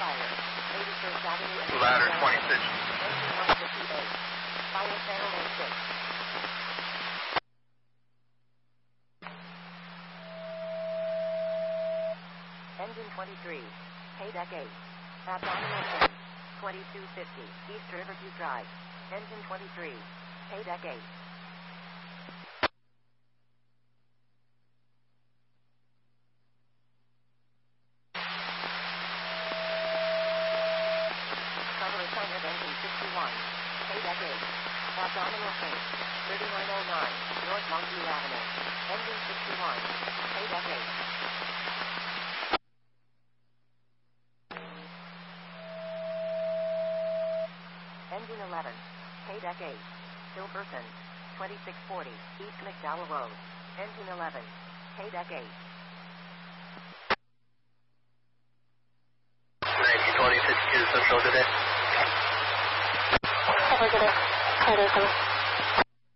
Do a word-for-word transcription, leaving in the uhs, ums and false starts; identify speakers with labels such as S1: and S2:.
S1: fire. eighty-first Avenue and
S2: Ladder twenty-six.
S1: Engine one fifty-eight. Fire channel A six. Engine twenty-three. Haydeck eight. Abdominal ten. twenty-two fifty. East Riverview Drive. Engine twenty-three. Haydeck eight. Cover assignment engine sixty-one. Haydeck eight. Abdominal ten. thirty-nine oh nine. North Longview Avenue. Engine sixty-one. Haydeck eight. Engine eleven. Haydeck eight. Silverton. twenty-six forty. East McDowell Road. Engine eleven. Haydeck eight.
S2: nineteen twenty-six is Central today.
S3: Over today. Clear to